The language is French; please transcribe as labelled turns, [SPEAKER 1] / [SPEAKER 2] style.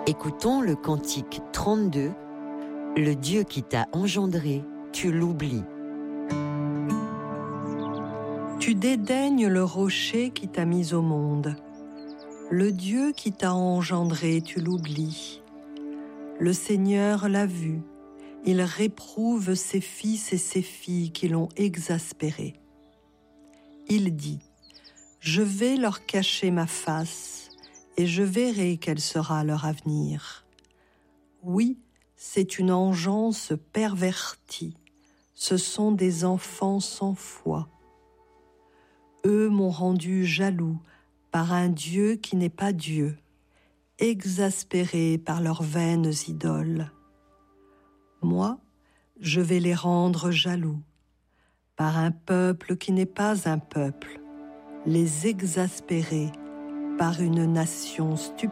[SPEAKER 1] Écoutons le cantique 32, le Dieu qui t'a engendré, tu l'oublies.
[SPEAKER 2] Tu dédaignes le rocher qui t'a mis au monde. Le Dieu qui t'a engendré, tu l'oublies. Le Seigneur l'a vu, il réprouve ses fils et ses filles qui l'ont exaspéré. Il dit, je vais leur cacher ma face et je verrai quel sera leur avenir. Oui, c'est une engeance pervertie, ce sont des enfants sans foi. Eux m'ont rendu jaloux par un Dieu qui n'est pas Dieu, exaspérés par leurs vaines idoles. Moi, je vais les rendre jaloux par un peuple qui n'est pas un peuple, les exaspérer par une nation stupide.